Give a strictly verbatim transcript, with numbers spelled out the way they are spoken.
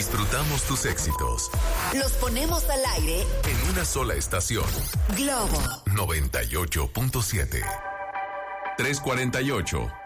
Disfrutamos tus éxitos. Los ponemos al aire en una sola estación. Globo noventa y ocho punto siete. trescientos cuarenta y ocho.